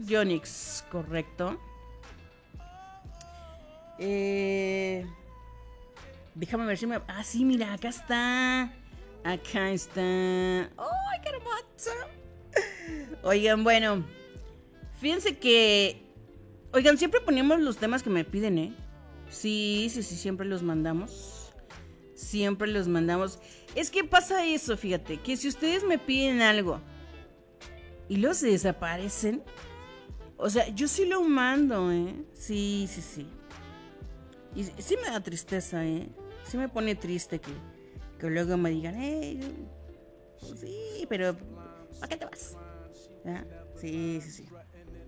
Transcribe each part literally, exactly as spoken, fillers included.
Yonix, correcto. Eh, déjame ver si me... Ah, sí, mira, acá está. Acá está. ¡Ay, qué hermoso! Oigan, bueno. Fíjense que... Oigan, siempre ponemos los temas que me piden, ¿eh? Sí, sí, sí, siempre los mandamos. Siempre los mandamos. Es que pasa eso, fíjate, que si ustedes me piden algo y los desaparecen, o sea, yo sí lo mando, ¿eh? Sí, sí, sí. Y sí me da tristeza, ¿eh? Sí me pone triste que, que luego me digan, hey, sí, pero ¿para qué te vas? ¿Ah? Sí, sí, sí.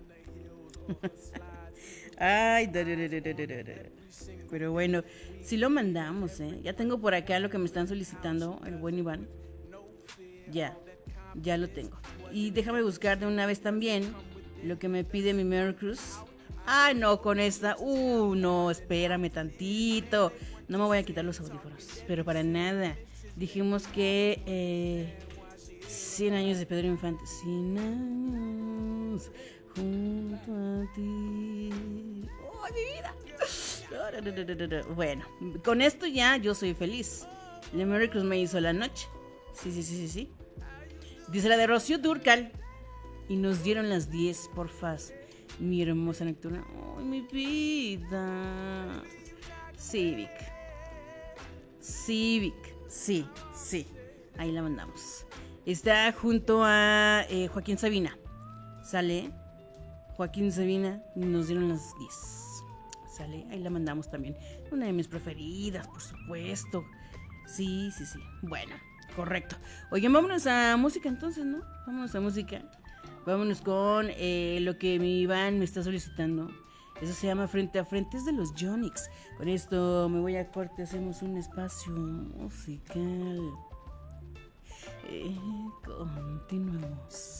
Ay, da, da, da, da, da, da, da. Pero bueno, sí lo mandamos, ¿eh? Ya tengo por acá lo que me están solicitando, el buen Iván. Ya, ya lo tengo. Y déjame buscar de una vez también lo que me pide mi Merry Cruz. Ah, no, con esta. Uh, no, espérame tantito. No me voy a quitar los audífonos, pero para nada. Dijimos que eh, cien años de Pedro Infante. cien años junto a ti. ¡Oh, mi vida! Bueno, con esto ya yo soy feliz. El Merry Cruz me hizo la noche. Sí, sí, sí, sí, sí. Dice la de Rocío Dúrcal. Y nos dieron las diez, porfa. Mi hermosa nocturna. ¡Ay, mi vida! Civic. Civic. Sí, sí. Ahí la mandamos. Está junto a eh, Joaquín Sabina. Sale. Joaquín Sabina. Nos dieron las diez. Sale. Ahí la mandamos también. Una de mis preferidas, por supuesto. Sí, sí, sí. Bueno, correcto. Oigan, vámonos a música entonces, ¿no? Vámonos a música. Vámonos con eh, lo que mi Iván me está solicitando. Eso se llama Frente a Frente, es de los Yonix. Con esto me voy a corte, hacemos un espacio musical. Eh, continuamos.